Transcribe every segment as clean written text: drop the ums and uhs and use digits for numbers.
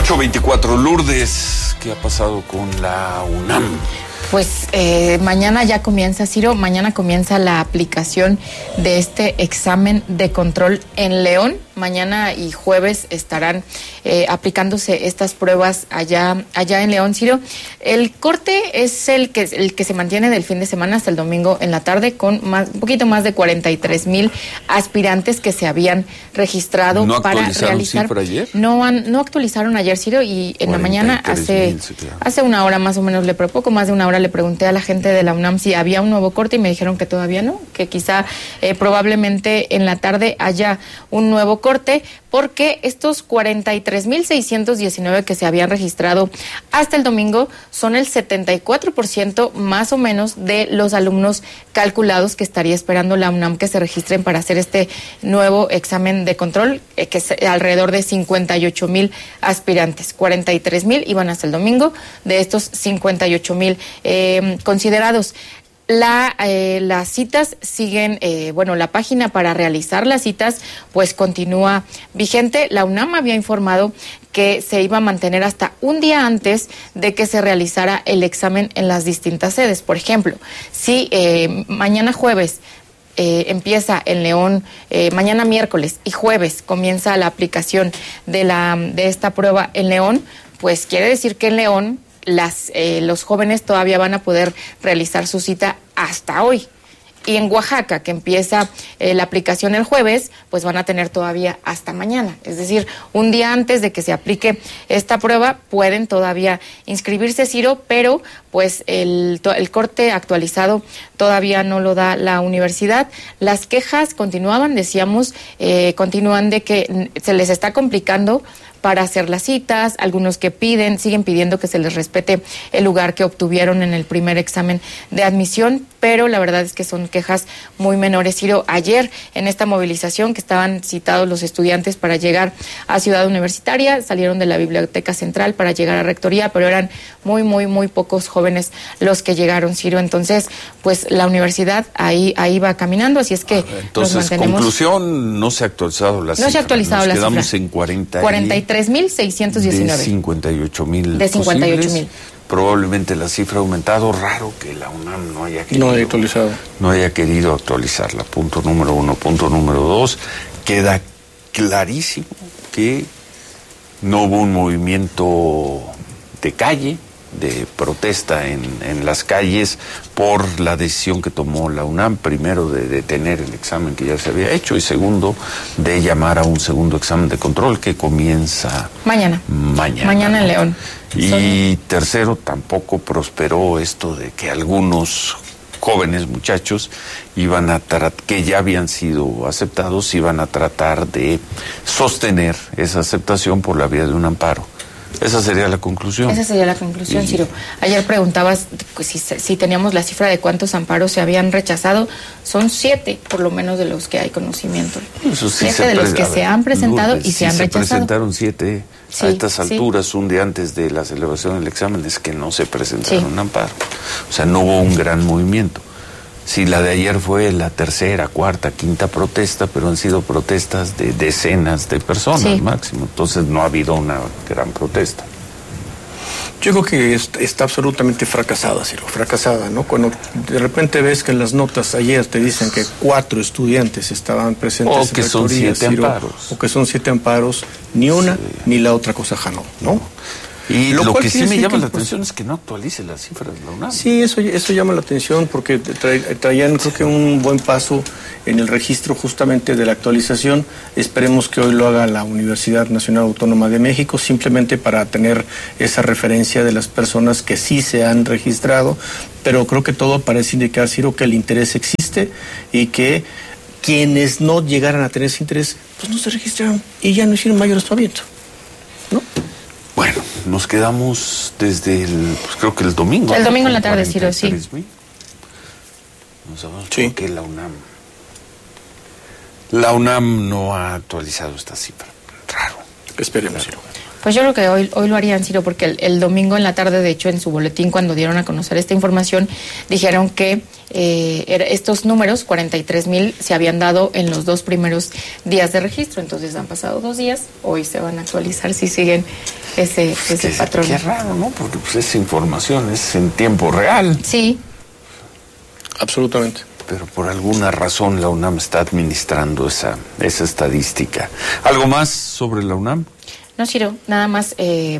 8:24, Lourdes, ¿qué ha pasado con la UNAM? Pues mañana ya comienza, Ciro, mañana comienza la aplicación de este examen de control en León. Mañana y jueves estarán aplicándose estas pruebas allá en León, Ciro. El corte es el que se mantiene del fin de semana hasta el domingo en la tarde, con un poquito más de 43,000 aspirantes que se habían registrado para realizar. ¿Cifra ayer? No actualizaron ayer, Ciro, y en la mañana hace una hora más o menos, poco más de una hora le pregunté a la gente de la UNAM si había un nuevo corte y me dijeron que todavía no, que quizá probablemente en la tarde haya un nuevo corte, porque estos 43,619 que se habían registrado hasta el domingo son el 74% más o menos de los alumnos calculados que estaría esperando la UNAM que se registren para hacer este nuevo examen de control, que es alrededor de 58,000 aspirantes. 43,000 iban hasta el domingo, de estos 58,000 considerados. Las citas siguen, la página para realizar las citas pues continúa vigente. La UNAM había informado que se iba a mantener hasta un día antes de que se realizara el examen en las distintas sedes. Por ejemplo, si mañana jueves empieza en León, mañana miércoles y jueves comienza la aplicación de esta prueba en León, pues quiere decir que en León los jóvenes todavía van a poder realizar su cita hasta hoy. Y en Oaxaca, que empieza la aplicación el jueves, pues van a tener todavía hasta mañana. Es decir, un día antes de que se aplique esta prueba, pueden todavía inscribirse, Ciro, pero pues el corte actualizado todavía no lo da la universidad. Las quejas continúan de que se les está complicando para hacer las citas, algunos que siguen pidiendo que se les respete el lugar que obtuvieron en el primer examen de admisión, pero la verdad es que son quejas muy menores. Ciro, ayer en esta movilización que estaban citados los estudiantes para llegar a Ciudad Universitaria, salieron de la Biblioteca Central para llegar a Rectoría, pero eran muy pocos jóvenes los que llegaron, Ciro. Entonces, pues la universidad ahí va caminando, así es que entonces, nos mantenemos. Conclusión, no se ha actualizado la cifra. No se ha actualizado la cifra. Nos quedamos en 43,619. De 58,000. De 58,000. Probablemente la cifra ha aumentado. Raro que la UNAM no haya querido actualizarla. Punto número 1. Punto número 2. Queda clarísimo que no hubo un movimiento de calle, de protesta en las calles por la decisión que tomó la UNAM, primero de detener el examen que ya se había hecho y segundo de llamar a un segundo examen de control que comienza mañana en León. Y tercero, tampoco prosperó esto de que algunos jóvenes muchachos que ya habían sido aceptados, iban a tratar de sostener esa aceptación por la vía de un amparo. Esa sería la conclusión. Ciro. Ayer preguntabas pues, si teníamos la cifra de cuántos amparos se habían rechazado. Son 7, por lo menos, de los que hay conocimiento. Eso sí, 7 de los que se han presentado y se han rechazado. Se presentaron 7 a estas alturas, un día antes de la celebración del examen, es que no se presentaron amparo. O sea, no hubo un gran movimiento. Sí, la de ayer fue la tercera, cuarta, quinta protesta, pero han sido protestas de decenas de personas máximo. Entonces no ha habido una gran protesta. Yo creo que está absolutamente fracasada, Ciro, ¿no? Cuando de repente ves que en las notas ayer te dicen que 4 estudiantes estaban presentes o que son 7 amparos. O que son 7 amparos, ni una ni la otra cosa jaló, ¿no? Y lo que sí me llama la atención es que no actualice las cifras de la UNAM. Sí, eso llama la atención porque traían, creo que un buen paso en el registro justamente de la actualización. Esperemos que hoy lo haga la Universidad Nacional Autónoma de México, simplemente para tener esa referencia de las personas que sí se han registrado, pero creo que todo parece indicar, Ciro, que el interés existe y que quienes no llegaran a tener ese interés, pues no se registraron y ya no hicieron mayor aspaviento, ¿no? Bueno, nos quedamos desde creo que el domingo. El domingo en la tarde, Ciro, sí. No sabemos por qué la UNAM no ha actualizado esta cifra. Raro. Esperemos, Ciro. Pues yo creo que hoy lo harían, Ciro, porque el domingo en la tarde, de hecho, en su boletín, cuando dieron a conocer esta información, dijeron que estos números, 43,000, se habían dado en los 2 primeros días de registro. Entonces han pasado 2 días, hoy se van a actualizar si siguen ese patrón. Qué raro, ¿no? Porque pues esa información es en tiempo real. Sí. Absolutamente. Pero por alguna razón la UNAM está administrando esa estadística. ¿Algo más sobre la UNAM? No, Ciro, nada más,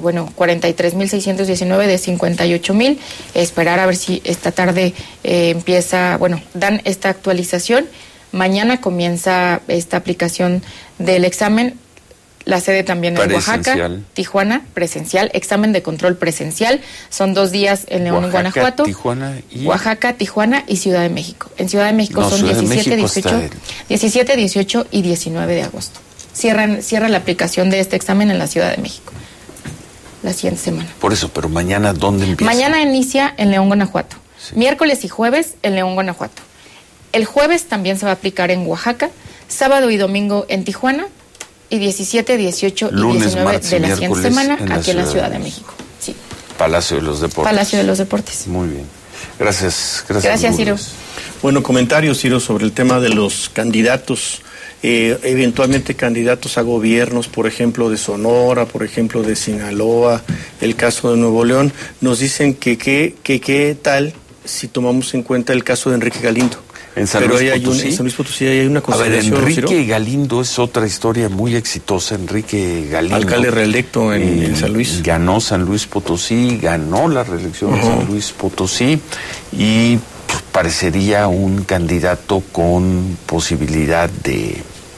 43.619 de 58.000. Esperar a ver si esta tarde dan esta actualización. Mañana comienza esta aplicación del examen. La sede también es Oaxaca, Tijuana, presencial, examen de control presencial. Son 2 días en León y Guanajuato. Oaxaca, Tijuana y Ciudad de México. En Ciudad de México son 17, 18 y 19 de agosto. Cierra la aplicación de este examen en la Ciudad de México la siguiente semana. Por eso, pero mañana, ¿dónde empieza? Mañana inicia en León, Guanajuato. Sí. Miércoles y jueves en León, Guanajuato. El jueves también se va a aplicar en Oaxaca, sábado y domingo en Tijuana, y 17, 18 y 19 de la siguiente semana aquí en la Ciudad de México. Sí. Palacio de los Deportes. Palacio de los Deportes. Muy bien. Gracias, Ciro. Bueno, comentarios, Ciro, sobre el tema de los candidatos. Eventualmente candidatos a gobiernos, por ejemplo de Sonora, por ejemplo de Sinaloa, el caso de Nuevo León, nos dicen que qué tal si tomamos en cuenta el caso de Enrique Galindo. En San Luis Potosí hay una consideración. A ver, Enrique Galindo es otra historia muy exitosa. Enrique Galindo, alcalde reelecto en San Luis. Ganó San Luis Potosí, ganó la reelección de San Luis Potosí y pues, parecería un candidato con posibilidad de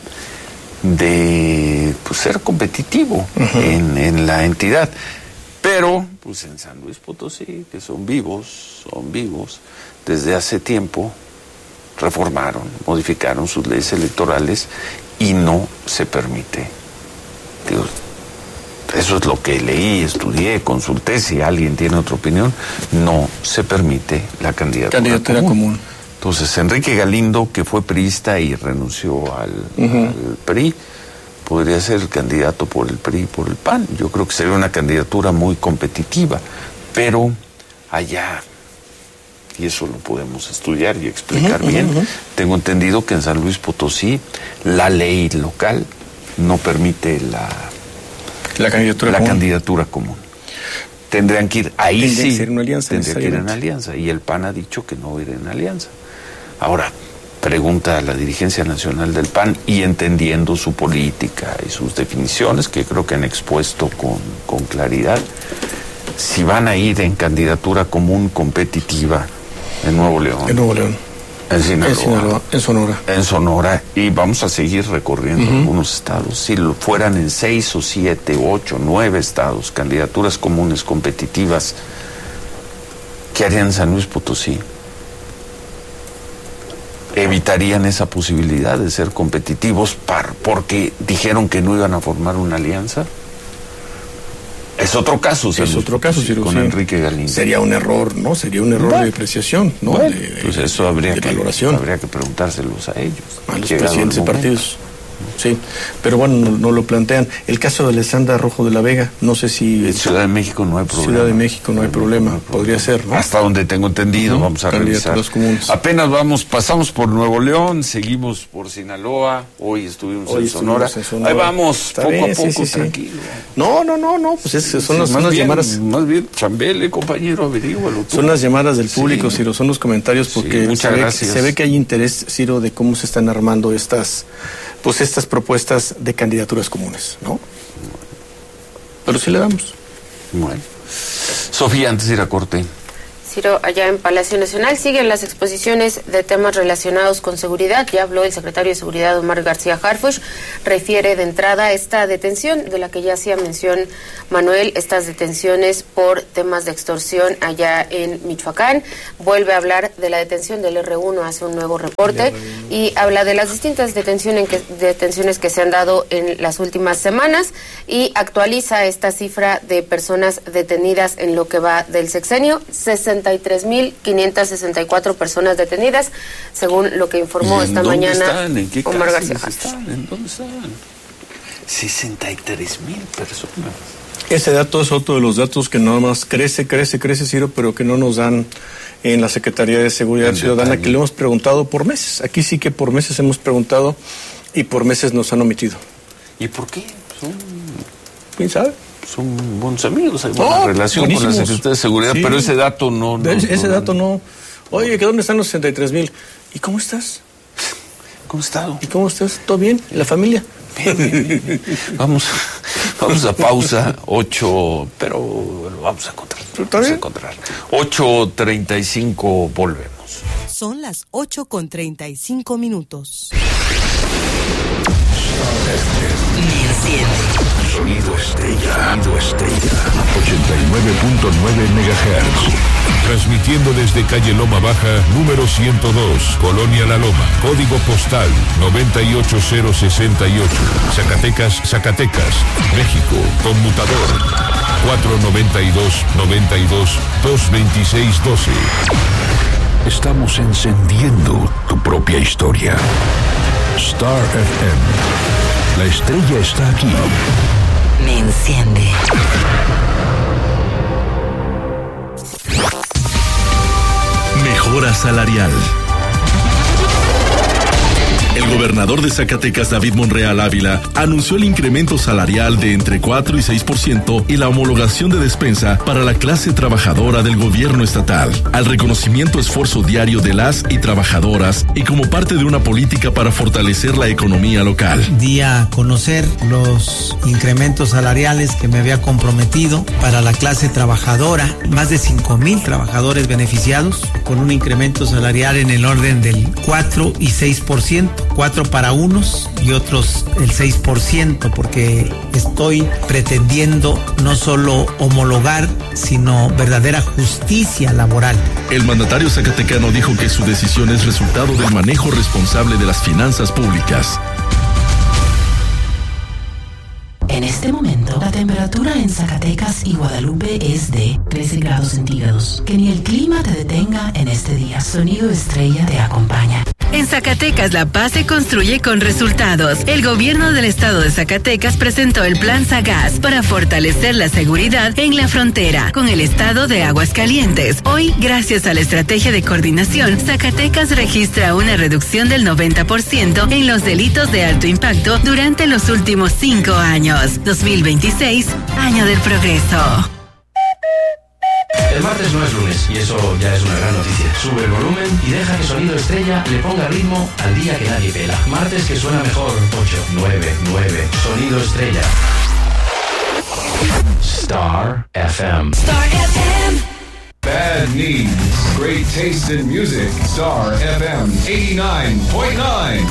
pues, ser competitivo en la entidad. Pero, pues en San Luis Potosí, que son vivos, desde hace tiempo, reformaron, modificaron sus leyes electorales y no se permite. Digo, eso es lo que leí, estudié, consulté. Si alguien tiene otra opinión, no se permite la candidatura común. Entonces, Enrique Galindo, que fue priista y renunció al PRI, podría ser el candidato por el PRI y por el PAN. Yo creo que sería una candidatura muy competitiva, pero allá, y eso lo podemos estudiar y explicar bien, tengo entendido que en San Luis Potosí la ley local no permite la candidatura común. Tendrían que ir, ahí sí, tendría que ir en alianza, y el PAN ha dicho que no va a ir en alianza. Ahora, pregunta a la dirigencia nacional del PAN, y entendiendo su política y sus definiciones, que creo que han expuesto con claridad, si van a ir en candidatura común competitiva en Nuevo León. En Nuevo León. En Sinaloa. En Sonora. En Sonora. Y vamos a seguir recorriendo algunos estados. Si fueran en 6 o 7, 8, 9 estados, candidaturas comunes competitivas, ¿qué harían en San Luis Potosí? Evitarían esa posibilidad de ser competitivos porque dijeron que no iban a formar una alianza. Es otro caso, con Enrique Galindo. Sería un error, ¿no? Sería un error de apreciación, ¿no? Bueno, pues eso habría que preguntárselos a ellos. A los presidentes de partidos. Sí, pero bueno, no lo plantean. El caso de Alessandra Rojo de la Vega, no sé si... En Ciudad de México no hay problema. Ciudad de México no hay problema, podría ser, ¿no? Hasta donde tengo entendido, vamos a revisar. Apenas pasamos por Nuevo León, seguimos por Sinaloa, hoy estuvimos en Sonora. Ahí vamos, poco a poco, tranquilo. No, pues son las llamadas... Más bien, chambele, compañero, averígualo tú. Son las llamadas del público, Ciro, son los comentarios, porque se ve que hay interés, Ciro, de cómo se están armando estas propuestas de candidaturas comunes, ¿no? Pero sí le damos. Bueno. Sofía, antes de ir a corte. Ciro, allá en Palacio Nacional siguen las exposiciones de temas relacionados con seguridad. Ya habló el secretario de Seguridad, Omar García Harfuch. Refiere de entrada esta detención de la que ya hacía mención Manuel, estas detenciones por temas de extorsión allá en Michoacán. Vuelve a hablar de la detención del R1, hace un nuevo reporte y habla de las distintas detenciones que se han dado en las últimas semanas y actualiza esta cifra de personas detenidas en lo que va del sexenio. 63.564 personas detenidas, según lo que informó esta mañana Omar García Harfuch. ¿En dónde están? 63,000 personas. Ese dato es otro de los datos que nada más crece, Ciro, pero que no nos dan en la Secretaría de Seguridad Ciudadana, que le hemos preguntado por meses. Aquí sí que por meses hemos preguntado y por meses nos han omitido. ¿Y por qué? ¿Quién sabe? son buenos amigos, hay buena relación con la Secretaría de Seguridad, sí. Pero ese dato no. Ese dato no. Oye, ¿que dónde están los 63,000? ¿Y cómo estás? ¿Cómo estás? ¿Y cómo estás? ¿Todo bien? ¿Y la familia? Bien. Vamos a pausa, 8, pero lo vamos a encontrar. Vamos a encontrar. 8:35, volvemos. Son las 8:35. Sonido Estrella. 89.9 MHz. Transmitiendo desde calle Loma Baja, número 102, Colonia La Loma. Código postal 98068. Zacatecas, México. Conmutador 492-92-226-12. Estamos encendiendo tu propia historia. Star FM. La estrella está aquí. Me enciende. Mejora salarial. El gobernador de Zacatecas, David Monreal Ávila, anunció el incremento salarial de entre 4 y 6% y la homologación de despensa para la clase trabajadora del gobierno estatal, al reconocimiento esfuerzo diario de las y trabajadoras y como parte de una política para fortalecer la economía local. Di a conocer los incrementos salariales que me había comprometido para la clase trabajadora, más de 5,000 trabajadores beneficiados, con un incremento salarial en el orden del 4 y 6%. 4 para unos y otros el 6%, porque estoy pretendiendo no solo homologar, sino verdadera justicia laboral. El mandatario zacatecano dijo que su decisión es resultado del manejo responsable de las finanzas públicas. En este momento, la temperatura en Zacatecas y Guadalupe es de 13 grados centígrados. Que ni el clima te detenga en este día. Sonido Estrella te acompaña. En Zacatecas, la paz se construye con resultados. El gobierno del estado de Zacatecas presentó el Plan Sagaz para fortalecer la seguridad en la frontera con el estado de Aguascalientes. Hoy, gracias a la estrategia de coordinación, Zacatecas registra una reducción del 90% en los delitos de alto impacto durante los últimos 5 años. 2026, año del progreso. El martes no es lunes y eso ya es una gran noticia. Sube el volumen y deja que Sonido Estrella le ponga ritmo al día que nadie pela. Martes que suena mejor. 899 Sonido Estrella. Star FM. Star FM. Bad news. Great taste in music. Star FM 89.9.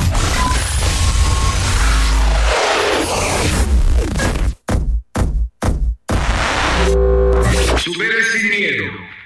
Supera sin miedo.